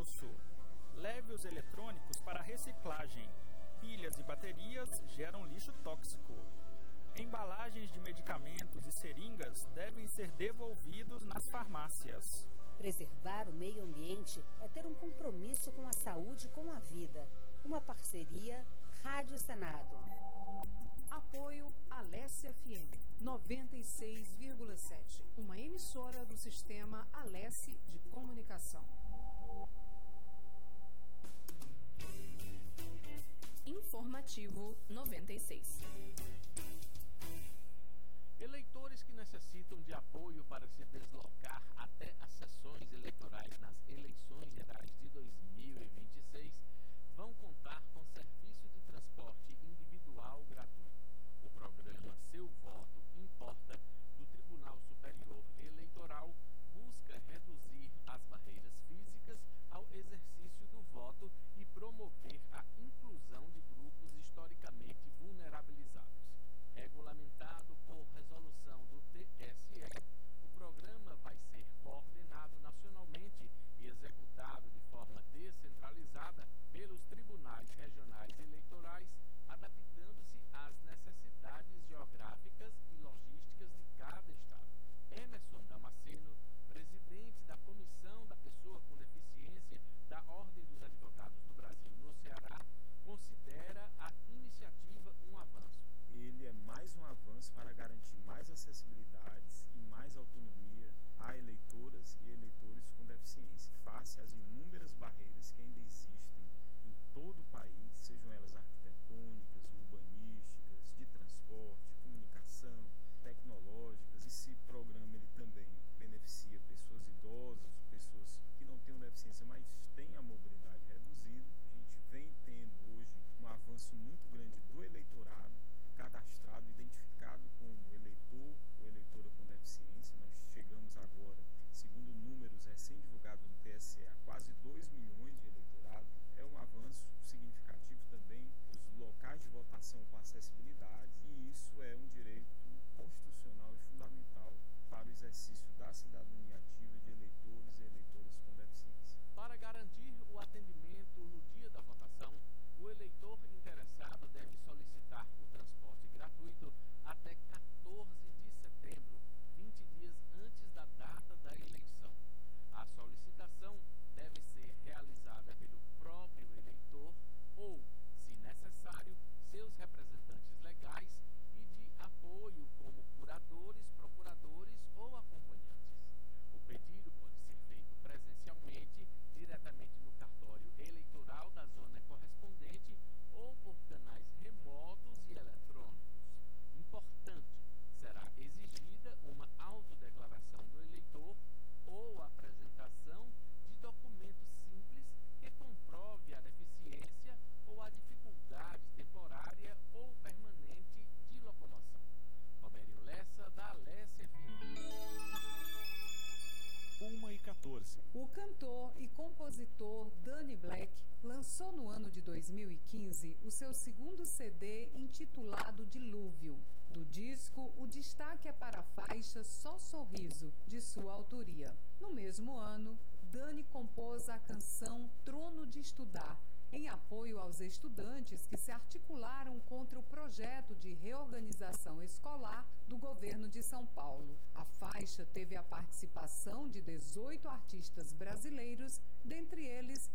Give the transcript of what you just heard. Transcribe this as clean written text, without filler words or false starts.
Grosso. Leve os eletrônicos para reciclagem. Pilhas e baterias geram lixo tóxico. Embalagens de medicamentos e seringas devem ser devolvidos nas farmácias. Preservar o meio ambiente é ter um compromisso com a saúde e com a vida. Uma parceria Rádio Senado. Apoio Alesse FM 96,7. Uma emissora do sistema Alesse de Comunicação. Informativo 96. Eleitores que necessitam de apoio para se deslocar até as sessões eleitorais nas eleições gerais de 2026 vão contar com serviço de transporte individual gratuito. O programa Seu Voto Importa, do Tribunal Superior Eleitoral, busca reduzir as barreiras físicas ao exercício do voto e promover a inclusão de grupos historicamente vulnerabilizados. Regulamentado por resolução do TSE, o programa vai ser coordenado nacionalmente e executado de forma descentralizada pelos tribunais regionais eleitorais, adaptando-se às necessidades geográficas e logísticas de cada estado. Emerson Damasceno, presidente da Comissão da Pessoa com Deficiência da Ordem dos Advogados do Brasil no Ceará, considera a iniciativa um avanço. Ele é mais um avanço para garantir mais acessibilidades e mais autonomia a eleitoras e eleitores com deficiência, face às inúmeras barreiras que ainda existem em todo o país, sejam elas arquitetônicas, urbanísticas, de transporte, comunicação, tecnológicas. Esse programa ele também beneficia pessoas idosas, pessoas que não têm deficiência, mas têm a mobilidade reduzida. A gente vem tendo hoje um avanço muito grande do eleitorado cadastrado, identificado como eleitor ou eleitora com deficiência. Nós chegamos agora, segundo números recém-divulgados no TSE, a quase 2 milhões de eleitorado. É um avanço significativo também os locais de votação com acessibilidade, e isso é um direito constitucional e fundamental para o exercício da cidadania ativa de eleitores e eleitoras com deficiência. Para garantir o atendimento no dia da votação, o eleitor interessado deve solicitar o transporte gratuito até 14 de setembro, 20 dias antes da data da eleição. A solicitação deve ser realizada pelo próprio eleitor ou, se necessário, seus representantes legais e de apoio, como curadores, procuradores ou acompanhantes. O pedido pode ser feito presencialmente, diretamente no cartório eleitoral da zona correspondente ou por canais remotos e eletrônicos. Importante, será exigida uma autodeclaração do eleitor ou apresentação de documento simples que comprove a deficiência ou a dificuldade temporária ou permanente de locomoção. Robério Lessa, da Alesse FM. 1h14. O cantor e compositor Danny Black lançou no ano de 2015 o seu segundo CD intitulado Dilúvio. Do disco, o destaque é para a faixa Só Sorriso, de sua autoria. No mesmo ano, Danny compôs a canção Trono de Estudar, em apoio aos estudantes que se articularam contra o projeto de reorganização escolar do governo de São Paulo. A faixa teve a participação de 18 artistas brasileiros, dentre eles